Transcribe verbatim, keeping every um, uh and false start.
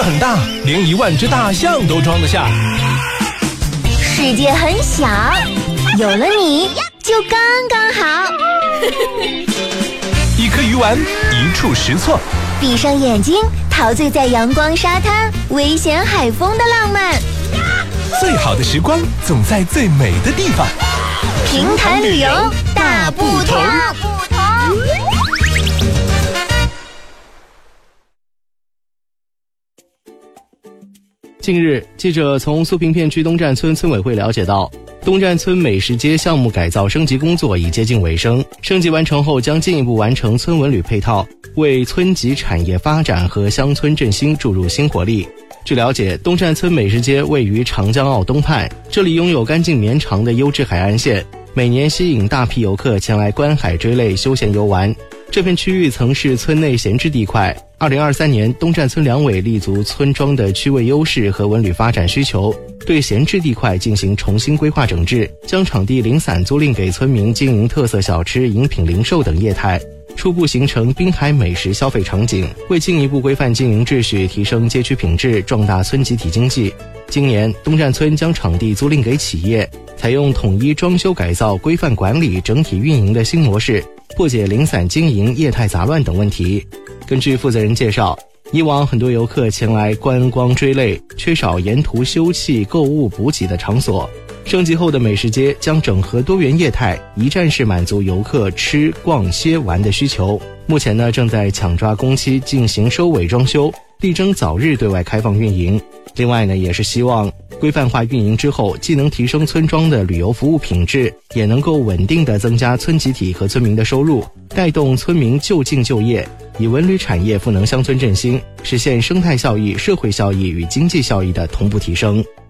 这很大，连一万只大象都装得下。 世界很小，有了你就刚刚好。 一颗鱼丸，一触识错。 闭上眼睛，陶醉在阳光沙滩、危险海风的浪漫。 最好的时光总在最美的地方。 平潭旅游大不同。 近日，记者从苏平片区东站村村委会了解到，东站村美食街项目改造升级工作已接近尾声，升级完成后将进一步完成村文旅配套，为村级产业发展和乡村振兴注入新活力。据了解，东站村美食街位于长江澳东畔，这里拥有干净绵长的优质海岸线，每年吸引大批游客前来观海追类休闲游玩。这片区域曾是村内闲置地块，二零二三年东站村两委立足村庄的区位优势和文旅发展需求，对闲置地块进行重新规划整治，将场地零散租赁给村民经营特色小吃、饮品零售等业态，初步形成滨海美食消费场景。为进一步规范经营秩序，提升街区品质，壮大村集体经济，今年东站村将场地租赁给企业，采用统一装修改造、规范管理、整体运营的新模式，破解零散经营、业态杂乱等问题。根据负责人介绍，以往很多游客前来观光追类，缺少沿途休憩、购物、补给的场所。升级后的美食街将整合多元业态，一站式满足游客吃、逛、歇、玩的需求。目前呢，正在抢抓工期进行收尾装修，力争早日对外开放运营。另外呢，也是希望规范化运营之后，既能提升村庄的旅游服务品质，也能够稳定地增加村集体和村民的收入，带动村民就近就业，以文旅产业赋能乡村振兴，实现生态效益、社会效益与经济效益的同步提升。